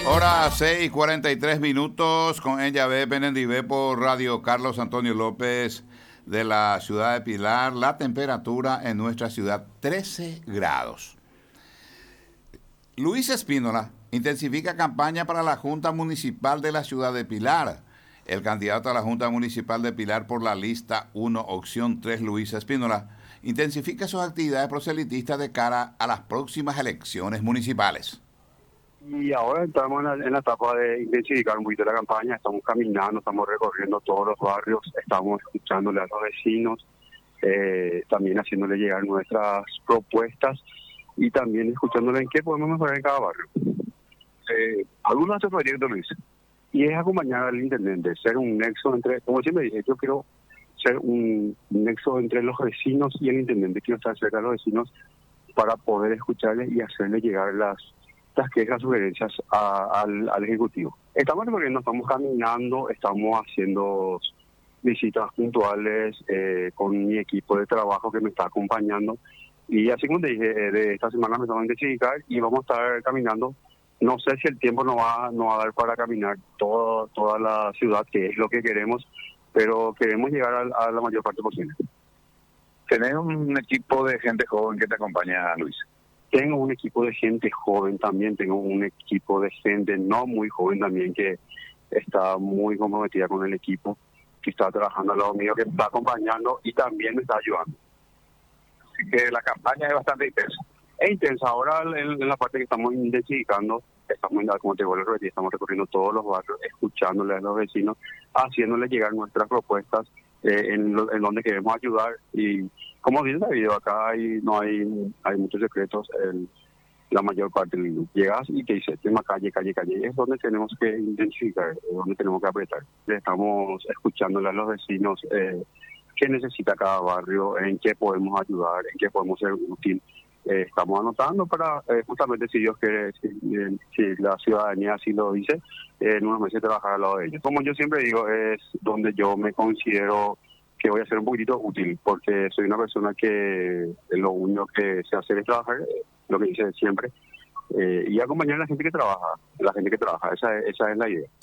Hora 6:43 con ella ve Penendivé por Radio Carlos Antonio López de la ciudad de Pilar. La temperatura en nuestra ciudad 13 grados. Luis Espínola intensifica campaña para la Junta Municipal de la ciudad de Pilar. El candidato a la Junta Municipal de Pilar por la lista 1, opción 3, Luis Espínola, intensifica sus actividades proselitistas de cara a las próximas elecciones municipales. Y ahora estamos en la etapa de intensificar un poquito la campaña, estamos caminando, estamos recorriendo todos los barrios, estamos escuchándole a los vecinos, también haciéndole llegar nuestras propuestas y también escuchándole en qué podemos mejorar en cada barrio. Algunos de estos proyectos, Luis, y es acompañar al intendente, ser un nexo entre, como siempre dije, yo quiero ser un nexo entre los vecinos y el intendente, quiero estar cerca de los vecinos para poder escucharles y hacerles llegar las quejas, sugerencias al Ejecutivo. Estamos recorriendo, estamos caminando, estamos haciendo visitas puntuales con mi equipo de trabajo que me está acompañando. Y así como te dije, de esta semana me estamos a intensificar y vamos a estar caminando. No sé si el tiempo nos va a dar para caminar toda la ciudad, que es lo que queremos, pero queremos llegar a la mayor parte posible. ¿Tenés un equipo de gente joven que te acompaña, Luis? Tengo un equipo de gente joven también, tengo un equipo de gente no muy joven también que está muy comprometida con el equipo, que está trabajando al lado mío, que me está acompañando y también me está ayudando. Así que la campaña es bastante intensa. Es intensa. Ahora en la parte que estamos identificando, como te vuelvo a repetir, estamos recorriendo todos los barrios, escuchándole a los vecinos, haciéndoles llegar nuestras propuestas en donde queremos ayudar. Y como dice el video, acá hay muchos secretos. La mayor parte llegas y te dice tema calle, es donde tenemos que intensificar, es donde tenemos que apretar. Estamos escuchándole a los vecinos qué necesita cada barrio, en qué podemos ayudar, en qué podemos ser útil. Estamos anotando para justamente, si Dios quiere, si la ciudadanía así lo dice, en unos meses trabajar al lado de ellos. Como yo siempre digo, es donde yo me considero que voy a ser un poquitito útil, porque soy una persona que lo único que sé hacer es trabajar, lo que dice siempre, y acompañar a la gente que trabaja, esa es la idea.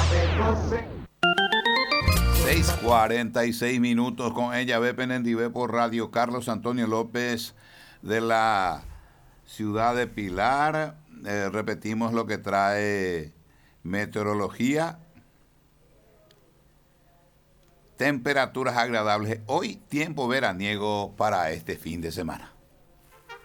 6:46 con ella ve Penendivé por Radio Carlos Antonio López de la ciudad de Pilar. Repetimos lo que trae meteorología. Temperaturas agradables. Hoy tiempo veraniego para este fin de semana.